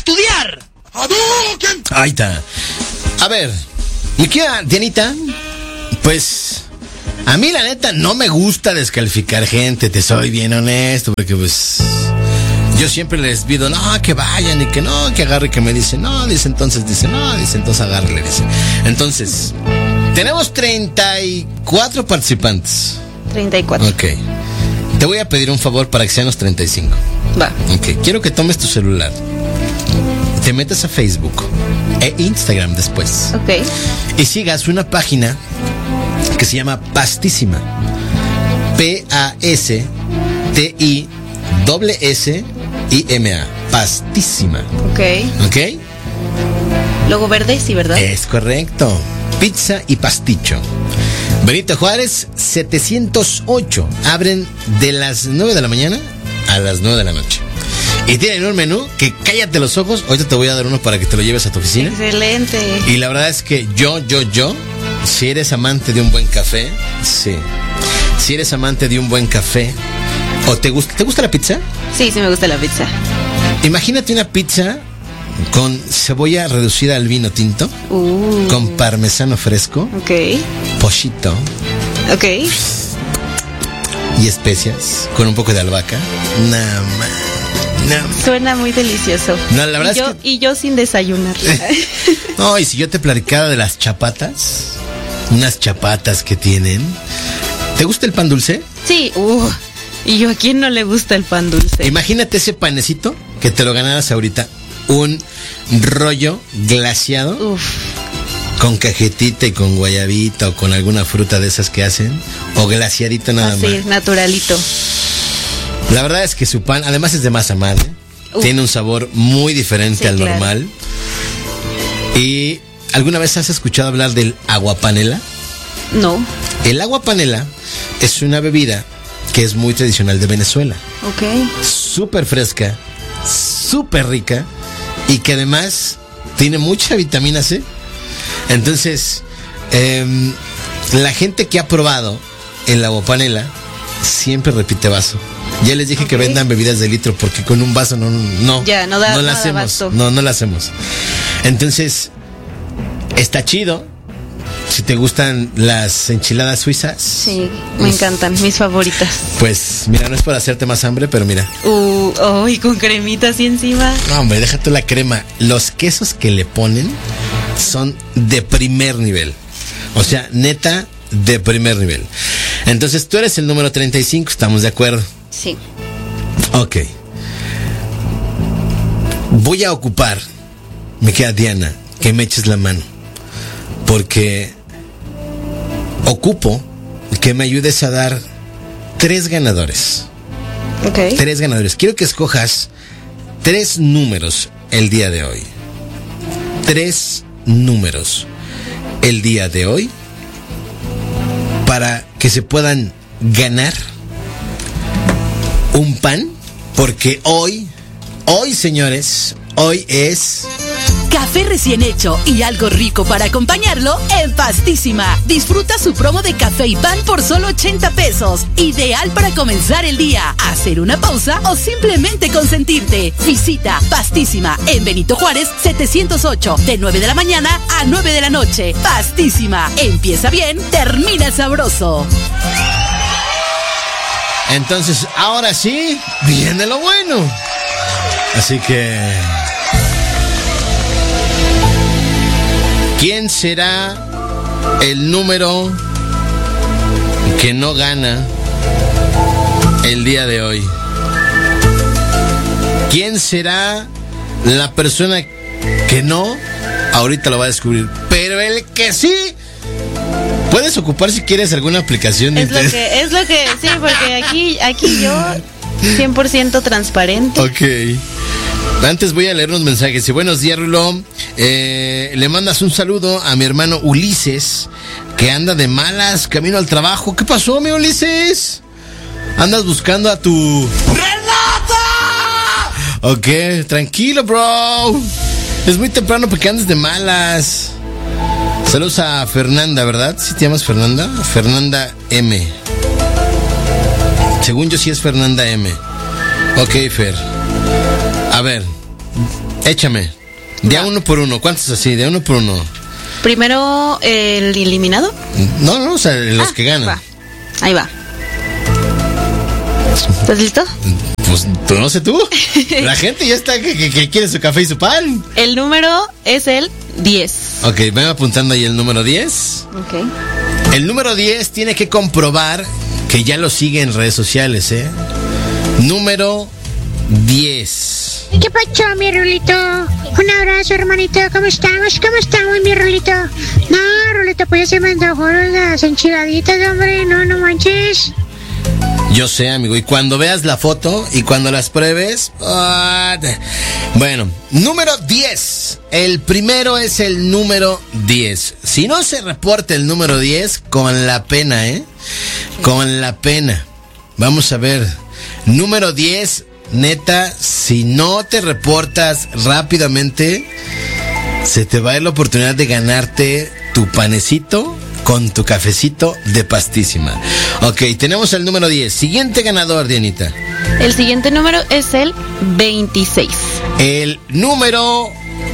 estudiar. Ahí está. A ver, mi querida Dianita, pues a mí la neta no me gusta descalificar gente, te soy bien honesto, porque pues yo siempre les pido, no, que vayan y que no, que agarre, que me dice, no, dice entonces, agarre, le dice. Entonces, tenemos 34 participantes. 34. Ok. Te voy a pedir un favor para que sean los 35. Va. Ok, quiero que tomes tu celular, te metas a Facebook e Instagram después. Ok. Y sigas una página que se llama Pastísima. PASTISSIMA. Pastísima. Ok. ¿Ok? Logo verde, sí, ¿verdad? Es correcto. Pizza y pasticho. Benito Juárez, 708. Abren de las 9 de la mañana a las 9 de la noche. Y tienen un menú que cállate los ojos. Ahorita te voy a dar uno para que te lo lleves a tu oficina. Excelente. Y la verdad es que yo, si eres amante de un buen café, sí. Si eres amante de un buen café, o ¿te gusta la pizza? Sí, me gusta la pizza. Imagínate una pizza con cebolla reducida al vino tinto, con parmesano fresco, Ok. pochito, Ok. y especias, con un poco de albahaca. Nada más. No. Suena muy delicioso. No, la verdad es que... Y yo sin desayunar. No, y si yo te platicara de las chapatas, unas chapatas que tienen. ¿Te gusta el pan dulce? Sí. ¿Y yo a quién no le gusta el pan dulce? Imagínate ese panecito que te lo ganaras ahorita. Un rollo glaseado. Uf. Con cajetita y con guayabita o con alguna fruta de esas que hacen. O glaseadito nada más. Sí, naturalito. La verdad es que su pan, además es de masa madre. Tiene un sabor muy diferente al normal. ¿Y alguna vez has escuchado hablar del agua panela? No. El agua panela es una bebida que es muy tradicional de Venezuela. Ok. Súper fresca, súper rica y que además tiene mucha vitamina C. Entonces, la gente que ha probado el agua panela siempre repite vaso. Ya les dije que vendan bebidas de litro porque con un vaso no la hacemos. No la hacemos. Entonces, está chido. Si te gustan las enchiladas suizas. Sí, me encantan, mis favoritas. Pues, mira, no es para hacerte más hambre, pero mira. Y con cremita así encima. No, hombre, déjate la crema. Los quesos que le ponen son de primer nivel. O sea, neta, de primer nivel. Entonces, tú eres el número 35, ¿estamos de acuerdo? Sí. Ok. Voy a ocupar, me queda Diana, que me eches la mano. Porque ocupo que me ayudes a dar 3 ganadores. Ok. 3 ganadores. Quiero que escojas 3 números el día de hoy. 3 números el día de hoy para que se puedan ganar un pan, porque hoy, señores, hoy es... Café recién hecho y algo rico para acompañarlo en Pastísima. Disfruta su promo de café y pan por solo 80 pesos. Ideal para comenzar el día, hacer una pausa o simplemente consentirte. Visita Pastísima en Benito Juárez 708, de 9 de la mañana a 9 de la noche. Pastísima. Empieza bien, termina sabroso. Entonces, ahora sí, viene lo bueno. Así que... ¿quién será el número que no gana el día de hoy? ¿Quién será la persona que no? Ahorita lo va a descubrir. Pero el que sí, puedes ocupar si quieres alguna aplicación de internet. Es lo que, sí, porque aquí yo 100% transparente. Ok. Antes voy a leer unos mensajes. Y buenos días, Rulo. Le mandas un saludo a mi hermano Ulises, que anda de malas camino al trabajo. ¿Qué pasó, mi Ulises? ¿Andas buscando a tu... ¡Renata! Ok, tranquilo, bro. Es muy temprano porque andes de malas. Saludos a Fernanda, ¿verdad? ¿Sí te llamas Fernanda? Fernanda M. Según yo sí es Fernanda M. Ok, Fer. A ver, Échame. De a uno por uno. ¿Cuántos así? De uno por uno. Primero el eliminado. No, o sea, los que ganan. Va. Ahí va. ¿Estás listo? Pues tú no sé tú. La gente ya está que quiere su café y su pan. El número es el 10. Ok, ven apuntando ahí el número 10. Ok. El número 10 tiene que comprobar que ya lo sigue en redes sociales, ¿eh? Número 10. ¿Qué pacho, mi Rulito? Un abrazo, hermanito. ¿Cómo estamos? ¿Cómo estamos, mi Rulito? No, Rulito, pues ya se me antojó las enchiladitas, hombre. No manches. Yo sé, amigo, y cuando veas la foto y cuando las pruebes... Bueno, número 10. El primero es el número 10. Si no se reporta el número 10, con la pena, ¿eh? Con la pena. Vamos a ver. Número 10, neta, si no te reportas rápidamente, se te va a ir la oportunidad de ganarte tu panecito con tu cafecito de Pastísima. Ok, tenemos el número 10. Siguiente ganador, Dianita. El siguiente número es el 26. El número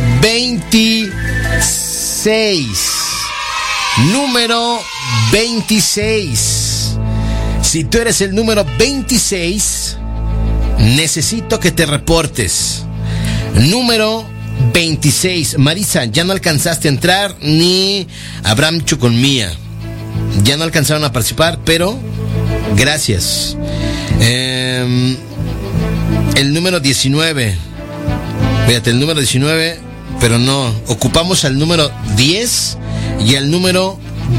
26. Número 26. Si tú eres el número 26, necesito que te reportes. Número 26. Marisa, ya no alcanzaste a entrar, ni Abraham Chuconmía. Ya no alcanzaron a participar, pero gracias. El número 19. Fíjate, el número 19, pero no. Ocupamos al número 10 y al número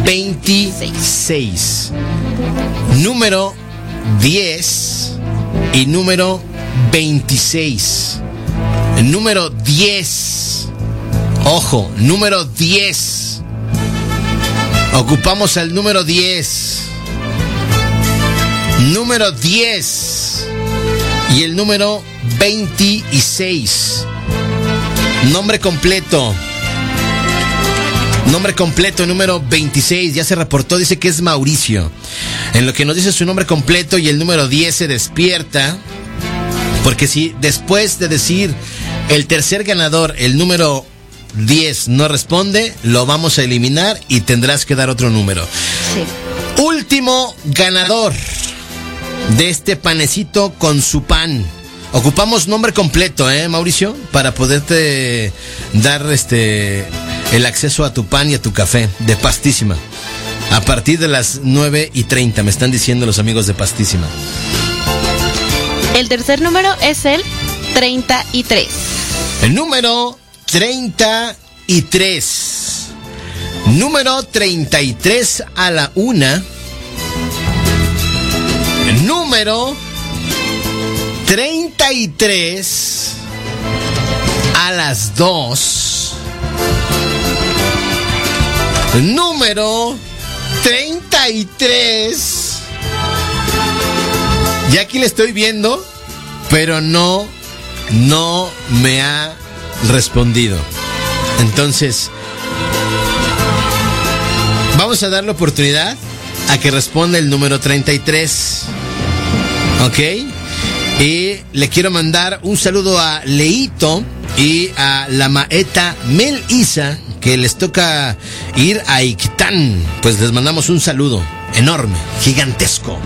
26. Número 10 y número 26. Número 10. Ojo, número 10. Ocupamos al número 10. Número 10. Y el número 26. Nombre completo. Nombre completo, número 26. Ya se reportó, dice que es Mauricio. En lo que nos dice su nombre completo y el número 10 se despierta. Porque si después de decir el tercer ganador, el número 10 no responde, lo vamos a eliminar y tendrás que dar otro número. Sí. Último ganador de este panecito con su pan. Ocupamos nombre completo, Mauricio, para poderte dar el acceso a tu pan y a tu café de Pastísima. A partir de las 9:30, me están diciendo los amigos de Pastísima. El tercer número es el 33. El número 33. Número 33 a la 1. Número 33 a las 2. Número 33. Ya aquí le estoy viendo, pero no me ha respondido. Entonces, vamos a dar la oportunidad a que responda el número 33. ¿Ok? Y le quiero mandar un saludo a Leito y a la maeta Melisa, que les toca ir a Ictán. Pues les mandamos un saludo enorme, gigantesco.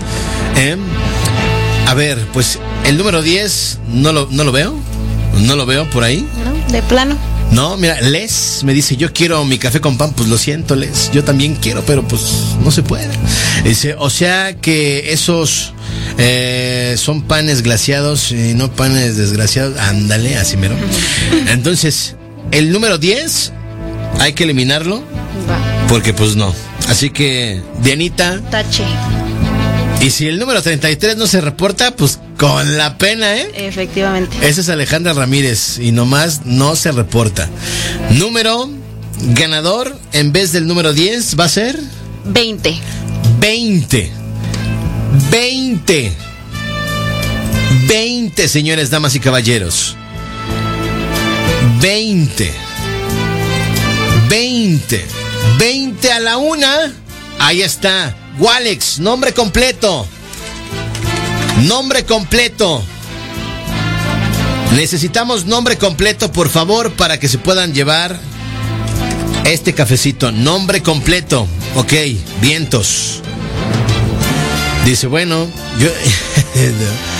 A ver, pues el número 10 no lo veo. No lo veo por ahí. No, de plano. No, mira, Les me dice, yo quiero mi café con pan. Pues lo siento, Les, yo también quiero, pero pues no se puede. Dice, o sea que esos son panes glaciados y no panes desgraciados. Ándale, así mero. Entonces, el número 10 hay que eliminarlo. Va. Porque pues no. Así que, Dianita, Tache. y si el número 33 no se reporta, pues con la pena, Efectivamente. Esa es Alejandra Ramírez y nomás no se reporta. Número ganador, en vez del número 10, va a ser 20. 20. 20. 20, señores, damas y caballeros. 20. 20. 20 a la 1. Ahí está. Walex, nombre completo. Nombre completo. Necesitamos nombre completo, por favor, para que se puedan llevar este cafecito. Nombre completo. Ok, Vientos. Dice, bueno, yo...